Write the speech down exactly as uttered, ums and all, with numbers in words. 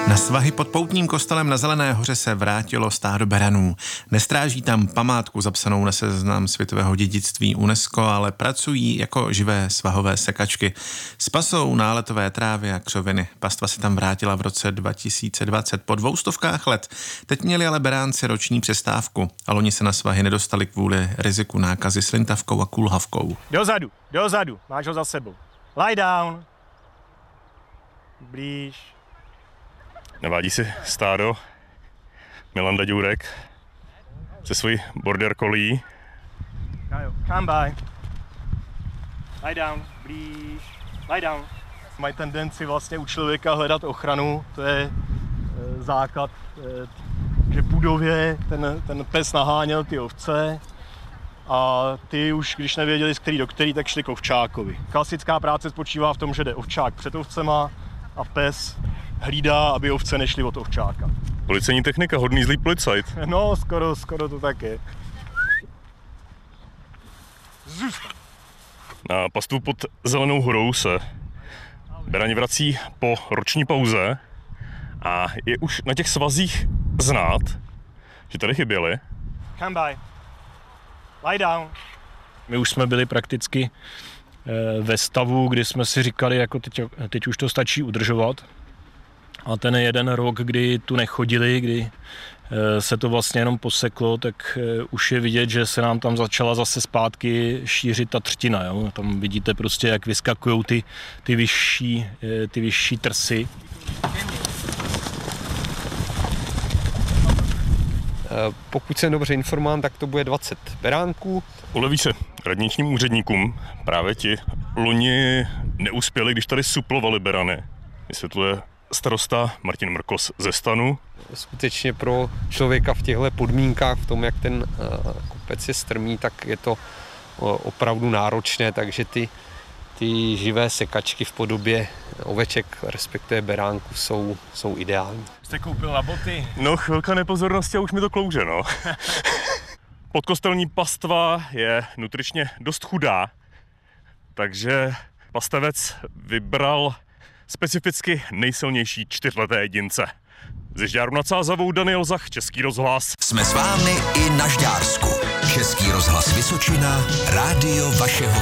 Na svahy pod poutním kostelem na Zelené hoře se vrátilo stádo beranů. Nestráží tam památku zapsanou na seznam světového dědictví UNESCO, ale pracují jako živé svahové sekačky. S pasou náletové trávy a křoviny. Pastva se tam vrátila v roce dva tisíce dvacet po dvoustovkách let. Teď měli ale beránci roční přestávku a loni se na svahy nedostali kvůli riziku nákazy slintavkou a kulhavkou. Dozadu, dozadu, máš ho za sebou. Lie down. Blíž. Navádí si stádo Milan Daďůrek se svojí border collie. Come by. Lie down, blíž. Lie down. Mají tendenci vlastně u člověka hledat ochranu, to je e, základ, e, že v budově ten, ten pes naháněl ty ovce a ty už, když nevěděli z který do který, tak šli k ovčákovi. Klasická práce spočívá v tom, že jde ovčák před ovcema a pes hlídá, aby ovce nešly od ovčáka. Policejní technika, hodný zlý policajt. No, skoro, skoro to tak je. Zůstaň. Na pastvu pod Zelenou horou se berani vrací po roční pauze a je už na těch svazích znát, že tady chyběli. Come by. Lie down. My už jsme byli prakticky ve stavu, kdy jsme si říkali, jako teď, teď už to stačí udržovat. A ten jeden rok, kdy tu nechodili, kdy se to vlastně jenom poseklo, tak už je vidět, že se nám tam začala zase zpátky šířit ta třtina. Jo? Tam vidíte prostě, jak vyskakují ty, ty, vyšší, ty vyšší trsy. Pokud jsem dobře informován, tak to bude dvacet beránků. Uleví se radničním úředníkům. Právě ti loni neuspěli, když tady suplovali berany. Vysvětluje starosta Martin Mrkos ze Stanu. Skutečně pro člověka v těchto podmínkách, v tom, jak ten kopec je strmý, tak je to opravdu náročné, takže ty, ty živé sekačky v podobě oveček, respektive beránků, jsou, jsou ideální. Jste koupil na boty? No, chvilka nepozornosti a už mi to klouže, no. Podkostelní pastva je nutričně dost chudá, takže pastevec vybral specificky nejsilnější čtyřleté jedince. Ze Žďáru nad Sázavou Daniel Zach, Český rozhlas. Jsme s vámi i na Žďársku. Český rozhlas Vysočina, rádio vašeho